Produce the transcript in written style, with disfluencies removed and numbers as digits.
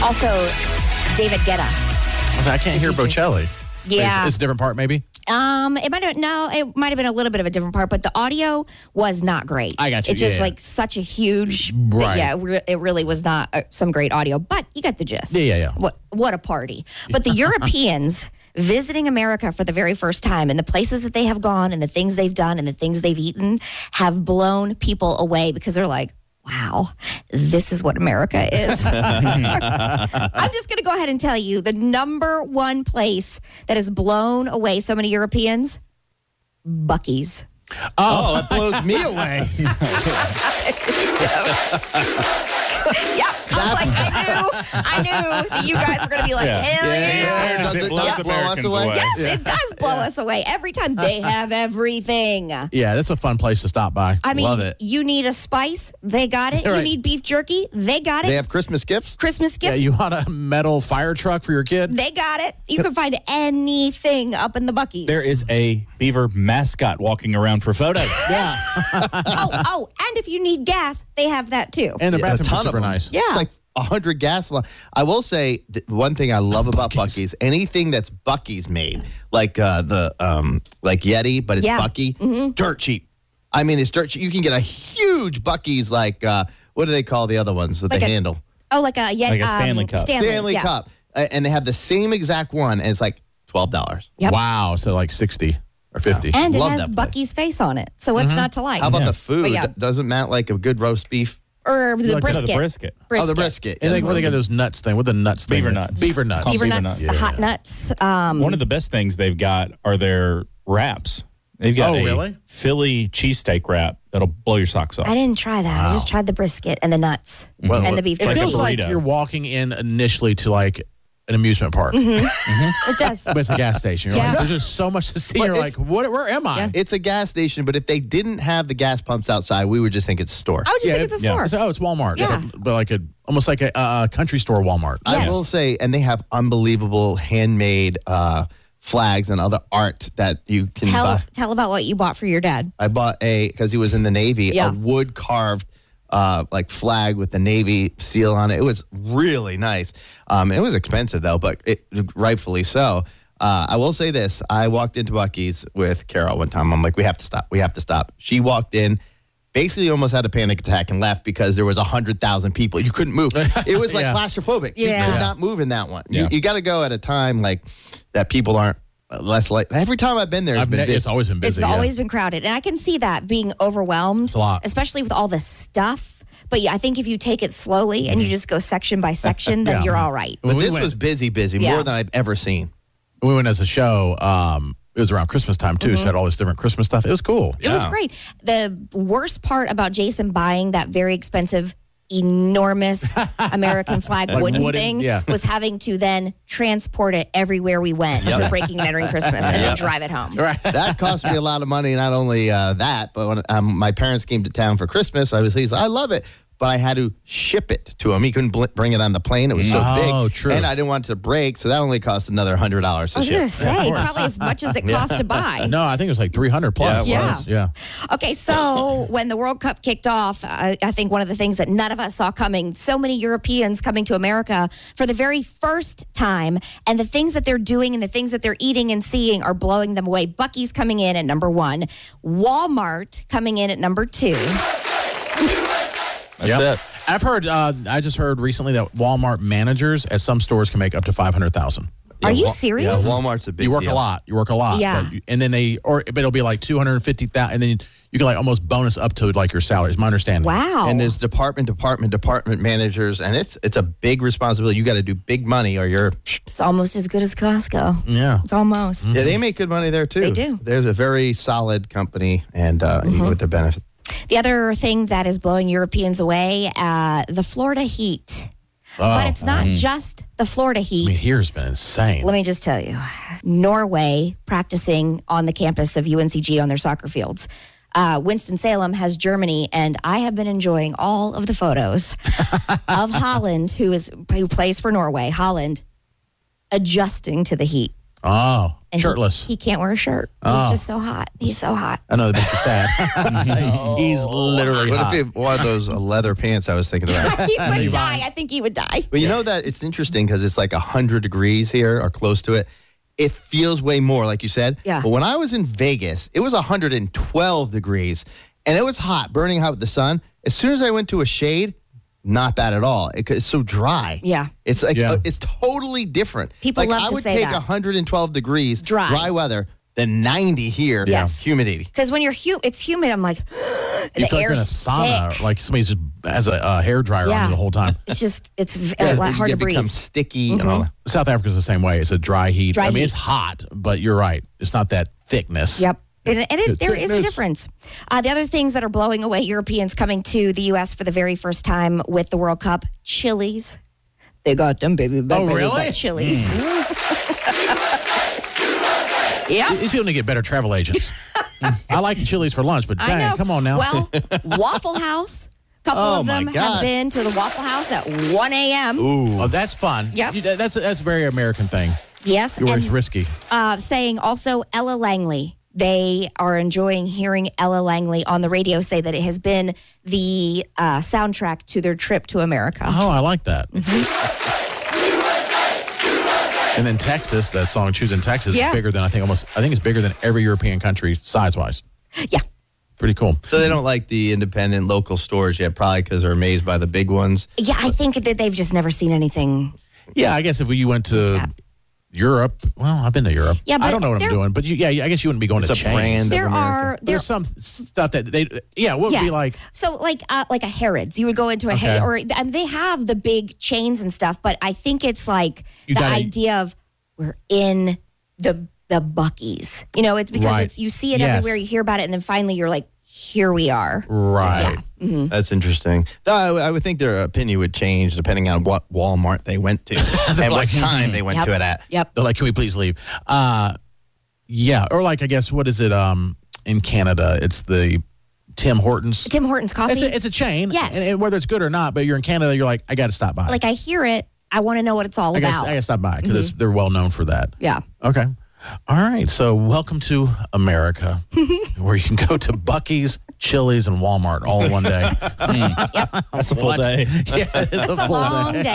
Also, David Guetta. I can't hear Bocelli. Yeah. It's a different part, maybe? It might have been a little bit of a different part, but the audio was not great. I got you. It's just like such a huge, Right. Yeah, it really was not some great audio, but you got the gist. Yeah. What a party. But the Europeans visiting America for the very first time and the places that they have gone and the things they've done and the things they've eaten have blown people away because they're like, wow, this is what America is. I'm just going to go ahead and tell you the number one place that has blown away so many Europeans, Buc-ee's. Oh, it blows me away. Yep. I was like, I knew that you guys were going to be like, hell yeah. Does it not blow us away? Yes, it does blow us away. Every time they have everything. Yeah, that's a fun place to stop by. I mean, Love it. You need a spice, they got it. Right. You need beef jerky, they got it. They have Christmas gifts? Christmas Yeah, gifts, you want a metal fire truck for your kid? they got it. You can find anything up in the Buc-ee's. There is a beaver mascot walking around for photos. Yeah. and if you need gas, they have that too. And the A bathrooms ton are of super them. nice. Yeah. It's like 100 gas. I will say one thing I love about Buc-ee's, anything that's Buc-ee's made, like like Yeti, but it's Yeah. Buc-ee, dirt cheap. I mean, it's dirt cheap. You can get a huge Buc-ee's, like, what do they call the other ones that Like they a- handle? Oh, like a Stanley Cup. Stanley yeah. Cup. And they have the same exact one, and it's like $12. Yep. Wow. So like 60 or 50. And it Love has that place. Buc-ee's face on it. So what's not to like? How about the food? But yeah. Doesn't Matt like a good roast beef? Or the Like brisket. the brisket. Oh, the brisket. And they got those nuts thing. What the nuts thing? Beaver nuts. Beaver nuts. Called Beaver beaver nuts, nuts. the hot nuts. One of the best things they've got are their wraps. They've got Oh, a really? Philly cheesesteak wrap that'll blow your socks off. I didn't try that. I just tried the brisket and the nuts Well, and the beef It Like a jerky. feels like burrito. you're walking in initially to like an amusement park, It does. but it's a gas station. You're Yeah. like, there's just so much to see. But You're like, it's- where am I? It's a gas station, but if they didn't have the gas pumps outside, we would just think it's a store. I would just think it's a store. It's Walmart. Yeah. But like almost like a country store Walmart. Yes. I will say, and they have unbelievable handmade flags and other art that you can buy. Tell about what you bought for your dad. I bought because he was in the Navy, Yeah. a wood carved like flag with the Navy seal on it. It was really nice. It was expensive though, but rightfully so. I will say this: I walked into Buc-ee's with Carol one time. I'm like, we have to stop. We have to stop. She walked in. Basically, almost had a panic attack and left because there was 100,000 people. You couldn't move. It was like Yeah. claustrophobic. Yeah. You could not move in that one. Yeah. You got to go at a time like that. People aren't less like. Every time I've been there, it's been busy. It's always been busy. It's yeah. always been crowded. And I can see that being overwhelmed. It's a lot. Especially with all the stuff. But yeah, I think if you take it slowly and you just go section by section, then Yeah. you're all right. But When we this went- was busy, Yeah. more than I've ever seen. we went as a show. It was around Christmas time too. So it had all this different Christmas stuff. It was cool. It was great. The worst part about Jason buying that very expensive, enormous American flag wooden thing yeah. was having to then transport it everywhere we went for breaking and entering Christmas and then drive it home. Right. That cost me a lot of money. Not only that, but when my parents came to town for Christmas, he's like, I love it. But I had to ship it to him. He couldn't bring it on the plane. It was so Oh, big. true. And I didn't want it to break, so that only cost another $100 to I was ship. going to say, probably as much as it cost to buy. No, I think it was like 300 plus. Yeah, it was. Yeah. Okay, so when the World Cup kicked off, I think one of the things that none of us saw coming, so many Europeans coming to America for the very first time, and the things that they're doing and the things that they're eating and seeing are blowing them away. Buc-ee's coming in at number 1, Walmart coming in at number 2. That's it. I've heard. I just heard recently that Walmart managers at some stores can make up to 500,000. Are you Yeah, serious? Walmart's a big You work deal. a lot. You work a lot. Yeah. And then but it'll be like 250,000, and then you can like almost bonus up to like your salary. Is my understanding. Wow. And there's department managers, and it's a big responsibility. You got to do big money, or you're. It's almost as good as Costco. Yeah. It's almost. Yeah, they make good money there too. They do. There's a very solid company, and with their benefits. The other thing that is blowing Europeans away, the Florida heat. But it's not just the Florida heat. I mean, here's been insane. Let me just tell you, Norway practicing on the campus of UNCG on their soccer fields. Winston-Salem has Germany, and I have been enjoying all of the photos of Holland, who plays for Norway, Holland, adjusting to the heat. Oh, And Shirtless. He can't wear a shirt. Oh. He's just so hot. He's so hot. I know that makes you sad. He's literally What hot. if he one of those leather pants I was thinking about? He would die. I think he would die. But you know that it's interesting because it's like 100 degrees here or close to it. It feels way more, like you said. Yeah. But when I was in Vegas, it was 112 degrees and it was hot, burning hot with the sun. As soon as I went to a shade, not bad at all. It's so dry. Yeah. It's like Yeah. it's totally different. People like, love I to would say take that. 112 degrees Dry. weather than 90 here. Yes. Humidity. Because when it's humid, I'm like, You the feel like you're in a air's sauna, thick. like somebody just has a hair dryer on Yeah. you the whole time. It's Yeah, hard to it breathe. Mm-hmm. becomes sticky and all that. South Africa's the same way. It's a dry heat. Dry I mean, heat. it's hot, but you're right. It's not that thickness. Yep. There is a Thickness. difference. The other things that are blowing away Europeans coming to the U.S. for the very first time with the World Cup, Chili's. They got them, baby. Oh, really? Chili's. Yeah. These people need to get better travel agents. I like Chili's for lunch, but I dang, know. come on now. Well, Waffle House. A couple Oh, of them my have gosh. been to the Waffle House at 1 a.m. Oh, that's fun. Yep. That's a very American thing. Yes. You're And always risky. saying also Ella Langley. They are enjoying hearing Ella Langley on the radio say that it has been the soundtrack to their trip to America. Oh, I like that. Mm-hmm. And then Texas, that song "Choosing Texas" Yeah. is bigger than I think it's bigger than every European country size wise. Yeah. Pretty cool. So they don't like the independent local stores yet, probably because they're amazed by the big ones. Yeah, I think that they've just never seen anything. Yeah, I guess if you went to Yeah. Europe, well, I've been to Europe. Yeah, but I don't know what I'm there- doing, but I guess you wouldn't be going It's to a chains. brand of There America. are There's some stuff that what would be like? So like a Harrods, you would go into a Okay. Harrods, or they have the big chains and stuff, but I think it's like You the gotta- idea of we're in the Buc-ee's. You know, it's because Right. you see it Yes. everywhere, you hear about it, and then finally you're like, here we are. Right. That's interesting. Though I would think their opinion would change depending on what Walmart they went to and what time they went Yep. to it at. Yep. They're like, can we please leave? Yeah. Or like, I guess, what is it in Canada? It's the Tim Hortons. Tim Hortons coffee. It's a chain. Yes. And whether it's good or not, but you're in Canada, you're like, I got to stop by. like I hear it, I want to know what it's all I about. got to stop by because they're well known for that. Yeah. Okay. All right. So welcome to America, where you can go to Buc-ee's, Chili's, and Walmart all in one day. That's a full day. Yeah, it's It's a long day.